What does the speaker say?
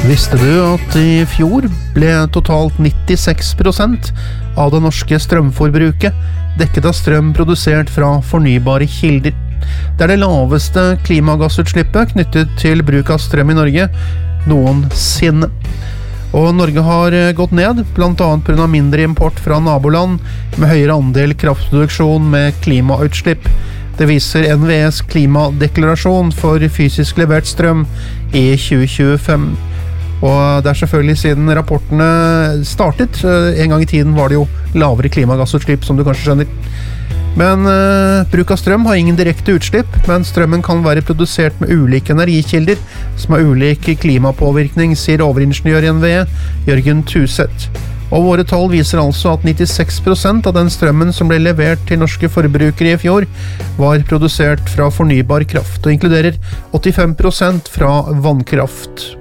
Visste du at i fjor ble totalt 96% av det norske strømforbruket dekket av strøm produsert fra fornybare kilder? Det er det laveste klimagassutslippet knyttet til bruk av strøm i Norge noensinne. Og Norge har gått ned, blant annet på grunn av mindre import fra naboland med høyere andel kraftproduksjon med klimautslipp. Det viser NVEs klimadeklarasjon for fysisk levert strøm i 2025. Og det er selvfølgelig siden rapportene startet. En gang i tiden var det jo lavere klimagassutslipp, som du kanskje skjønner. Men bruk av strøm har ingen direkte utslipp, men strømmen kan være produsert med ulike energikilder som har ulik klimapåvirkning, sier overingeniør i NVE, Jørgen Tuseth. Og våre tall viser altså at 96% av den strømmen som ble levert til norske forbrukere i fjor, var produsert fra fornybar kraft, og inkluderer 85% fra vannkraft.